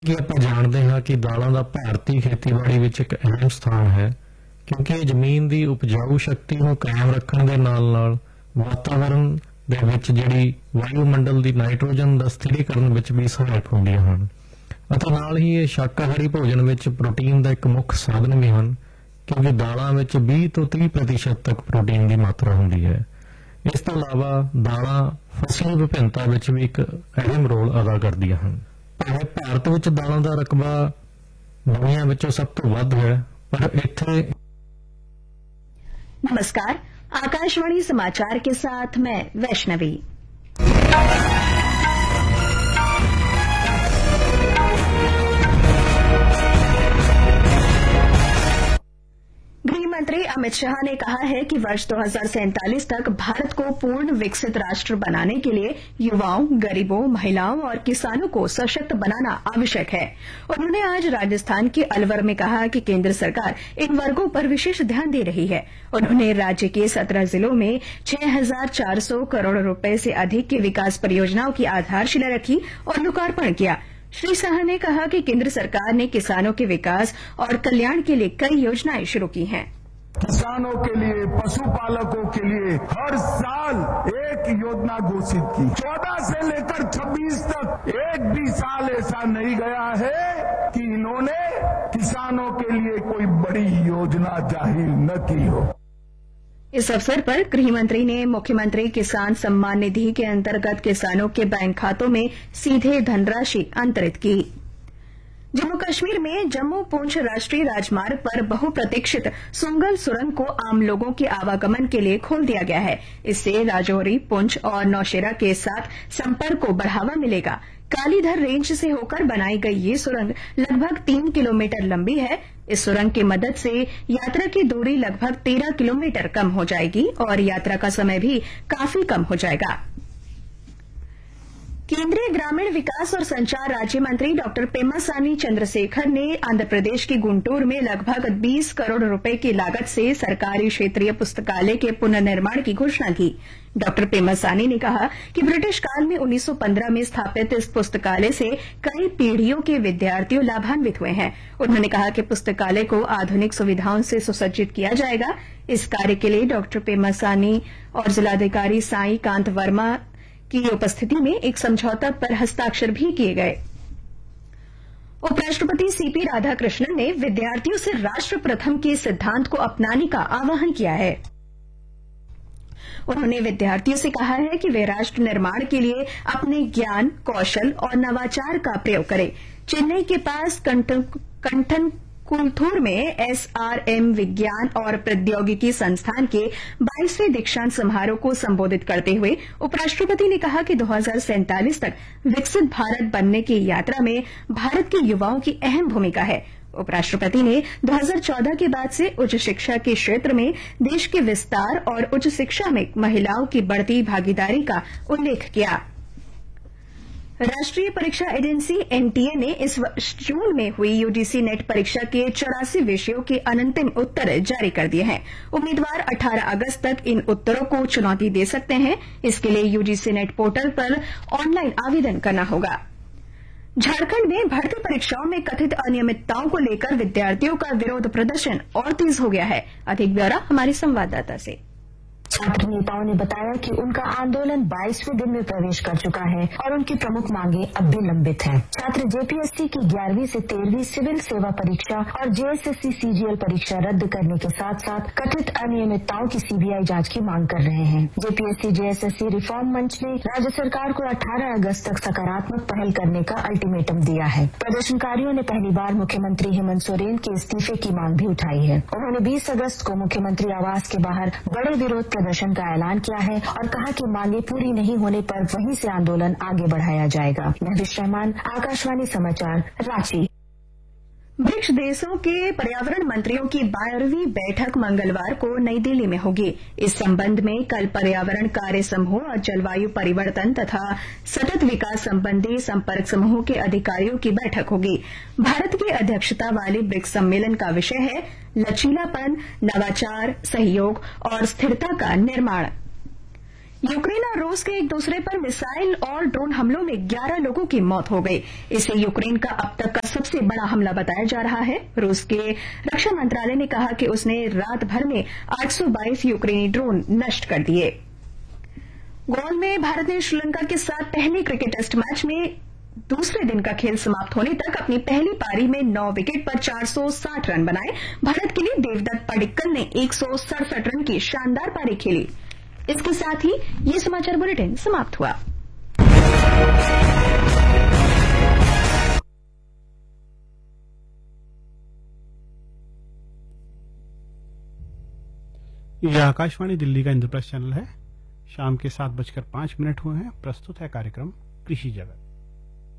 ਕਿ ਆਪਾਂ ਜਾਣਦੇ ਹਾਂ ਕਿ ਦਾਲਾਂ ਦਾ ਭਾਰਤੀ ਖੇਤੀਬਾੜੀ ਵਿੱਚ ਇੱਕ ਅਹਿਮ ਸਥਾਨ ਹੈ ਕਿਉਂਕਿ ਇਹ ਜ਼ਮੀਨ ਦੀ ਉਪਜਾਊ ਸ਼ਕਤੀ ਨੂੰ ਕਾਇਮ ਰੱਖਣ ਦੇ ਨਾਲ-ਨਾਲ ਵਾਤਾਵਰਣ ਦੇ ਵਿੱਚ ਜਿਹੜੀ ਵਾਯੂਮੰਡਲ ਦੀ ਨਾਈਟ੍ਰੋਜਨ ਦਾ ਸਥਿਰੀਕਰਨ ਵਿੱਚ ਵੀ ਸਹਾਇਕ ਹੁੰਦੀਆਂ ਹਨ ਅਤੇ ਨਾਲ ਹੀ ਇਹ ਸ਼ਾਕਾਹਾਰੀ ਭੋਜਨ ਵਿੱਚ ਪ੍ਰੋਟੀਨ ਦਾ ਇੱਕ ਮੁੱਖ ਸਾਧਨ ਵੀ ਹਨ ਕਿਉਂਕਿ ਦਾਲਾਂ ਵਿੱਚ 20 ਤੋਂ 30% ਤੱਕ ਪ੍ਰੋਟੀਨ ਦੀ ਮਾਤਰਾ ਹੁੰਦੀ ਹੈ। ਇਸ ਤੋਂ ਇਲਾਵਾ ਦਾਲਾਂ ਫਸਲੀ ਵਿਭਿੰਨਤਾ ਵਿੱਚ ਵੀ ਇੱਕ ਅਹਿਮ ਰੋਲ ਅਦਾ ਕਰਦੀਆਂ ਹਨ। ਭਾਵੇਂ ਭਾਰਤ ਵਿੱਚ ਦਾਲਾਂ ਦਾ ਰਕਬਾ ਦੁਨੀਆ ਵਿੱਚੋਂ ਸਭ ਤੋਂ ਵੱਧ ਹੈ पर इत्थे। नमस्कार, आकाशवाणी समाचार के साथ मैं वैष्णवी। गृहमंत्री अमित शाह ने कहा है कि वर्ष 2047 तक भारत को पूर्ण विकसित राष्ट्र बनाने के लिए युवाओं, गरीबों, महिलाओं और किसानों को सशक्त बनाना आवश्यक है। उन्होंने आज राजस्थान के अलवर में कहा कि केंद्र सरकार इन वर्गों पर विशेष ध्यान दे रही है। उन्होंने राज्य के 17 जिलों में 6,400 करोड़ रुपए से अधिक की विकास परियोजनाओं की आधारशिला रखी और लोकार्पण किया। श्री शाह ने कहा कि केंद्र सरकार ने किसानों के विकास और कल्याण के लिए कई योजनाएं शुरू की हैं। किसानों के लिए, पशुपालकों के लिए हर साल एक योजना घोषित की। 14 से लेकर 26 तक एक भी साल ऐसा नहीं गया है कि इन्होंने किसानों के लिए कोई बड़ी योजना जाहिर न की हो। इस अवसर पर गृहमंत्री ने मुख्यमंत्री किसान सम्मान निधि के अंतर्गत किसानों के बैंक खातों में सीधे धनराशि अंतरित की। जम्मू कश्मीर में जम्मू पुंछ राष्ट्रीय राजमार्ग पर बहुप्रतीक्षित सुंगल सुरंग को आम लोगों के आवागमन के लिए खोल दिया गया है। इससे राजौरी, पुंछ और नौशेरा के साथ संपर्क को बढ़ावा मिलेगा। कालीधर रेंज से होकर बनाई गई ये सुरंग लगभग 3 किलोमीटर लंबी है। इस सुरंग की मदद से यात्रा की दूरी लगभग 13 किलोमीटर कम हो जाएगी और यात्रा का समय भी काफी कम हो जाएगा। केंद्रीय ग्रामीण विकास और संचार राज्य मंत्री डॉक्टर पेम्मासानी चंद्रशेखर ने आंध्र प्रदेश के गुंटूर में लगभग 20 करोड़ रुपए की लागत से सरकारी क्षेत्रीय पुस्तकालय के पुनर्निर्माण की घोषणा की। डॉक्टर पेम्मासानी ने कहा कि ब्रिटिश काल में 1915 में स्थापित इस पुस्तकालय से कई पीढ़ियों के विद्यार्थियों लाभान्वित हुए हैं। उन्होंने कहा कि पुस्तकालय को आधुनिक सुविधाओं से सुसज्जित किया जाएगा। इस कार्य के लिए डॉक्टर पेम्मासानी और जिलाधिकारी साई कांत वर्मा की उपस्थिति में एक समझौता पर हस्ताक्षर भी किए गए। उपराष्ट्रपति सीपी राधाकृष्णन ने विद्यार्थियों से राष्ट्र प्रथम के सिद्धांत को अपनाने का आह्वान किया है। उन्होंने विद्यार्थियों से कहा है कि वे राष्ट्र निर्माण के लिए अपने ज्ञान, कौशल और नवाचार का प्रयोग करें। चेन्नई के पास कंठन कुलथूर में SRM विज्ञान और प्रौद्योगिकी संस्थान के 22वें दीक्षांत समारोह को संबोधित करते हुए उपराष्ट्रपति ने कहा कि 2047 तक विकसित भारत बनने की यात्रा में भारत के युवाओं की अहम भूमिका है। उपराष्ट्रपति ने 2014 के बाद से उच्च शिक्षा के क्षेत्र में देश के विस्तार और उच्च शिक्षा में महिलाओं की बढ़ती भागीदारी का उल्लेख किया। राष्ट्रीय परीक्षा एजेंसी NTA ने इस वर्ष जून में हुई UGC नेट परीक्षा के 84 विषयों के अंतिम उत्तर जारी कर दिए हैं। उम्मीदवार 18 अगस्त तक इन उत्तरों को चुनौती दे सकते हैं। इसके लिए UGC नेट पोर्टल पर ऑनलाइन आवेदन करना होगा। झारखंड में भर्ती परीक्षाओं में कथित अनियमितताओं को लेकर विद्यार्थियों का विरोध प्रदर्शन और तेज हो गया है। अधिक ब्यौरा हमारे संवाददाता से। छात्र नेताओं ने बताया कि उनका आंदोलन 22वें दिन में प्रवेश कर चुका है और उनकी प्रमुख मांगे अब भी लंबित हैं। छात्र JPSC की 11वीं से 13वीं सिविल सेवा परीक्षा और JSSC CGL परीक्षा रद्द करने के साथ साथ कथित अनियमितताओं की CBI जांच की मांग कर रहे हैं। JPSC JSSC रिफॉर्म मंच ने राज्य सरकार को 18 अगस्त तक सकारात्मक पहल करने का अल्टीमेटम दिया है। प्रदर्शनकारियों ने पहली बार मुख्यमंत्री हेमंत सोरेन के इस्तीफे की मांग भी उठाई है। उन्होंने 20 अगस्त को मुख्यमंत्री आवास के बाहर बड़े विरोध प्रदर्शन का ऐलान किया है और कहा कि मांगे पूरी नहीं होने पर वहीं से आंदोलन आगे बढ़ाया जाएगा। महविश रहमान, आकाशवाणी समाचार, रांची। ब्रिक्स देशों के पर्यावरण मंत्रियों की 12वीं बैठक मंगलवार को नई दिल्ली में होगी। इस संबंध में कल पर्यावरण कार्य समूह और जलवायु परिवर्तन तथा सतत विकास संबंधी संपर्क समूह के अधिकारियों की बैठक होगी। भारत की अध्यक्षता वाले ब्रिक्स सम्मेलन का विषय है लचीलापन, नवाचार, सहयोग और स्थिरता का निर्माण। यूक्रेन और रूस के एक दूसरे पर मिसाइल और ड्रोन हमलों में 11 लोगों की मौत हो गई। इसे यूक्रेन का अब तक का सबसे बड़ा हमला बताया जा रहा है। रूस के रक्षा मंत्रालय ने कहा कि उसने रात भर में 822 यूक्रेनी ड्रोन नष्ट कर दिए। गोल में भारत ने श्रीलंका के साथ पहले क्रिकेट टेस्ट मैच में दूसरे दिन का खेल समाप्त होने तक अपनी पहली पारी में 9 विकेट पर 460 रन बनाए। भारत के लिए देवदत्त पडिक्कल ने 167 रन की शानदार पारी खेली। इसके साथ ही ये समाचार बुलेटिन समाप्त हुआ। यह आकाशवाणी दिल्ली का इंद्रप्रस्थ चैनल है। शाम के 7:05 हुए हैं। प्रस्तुत है कार्यक्रम कृषि जगत।